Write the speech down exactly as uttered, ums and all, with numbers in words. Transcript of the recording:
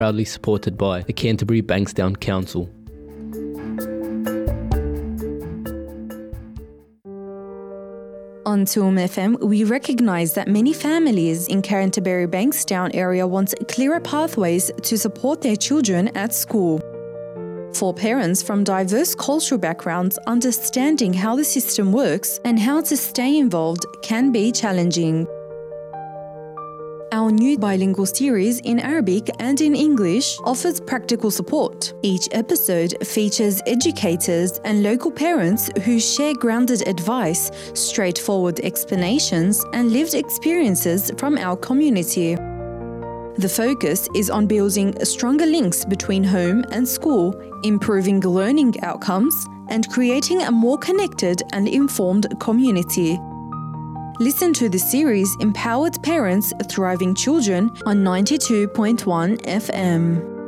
proudly supported by the Canterbury Bankstown Council. On Toom F M, we recognise that many families in Canterbury Bankstown area want clearer pathways to support their children at school. For parents from diverse cultural backgrounds, understanding how the system works and how to stay involved can be challenging. Our new bilingual series in Arabic and in English offers practical support. Each episode features educators and local parents who share grounded advice, straightforward explanations, and lived experiences from our community. The focus is on building stronger links between home and school, improving learning outcomes, and creating a more connected and informed community. Listen to the series Empowered Parents, Thriving Children on ninety-two point one F M.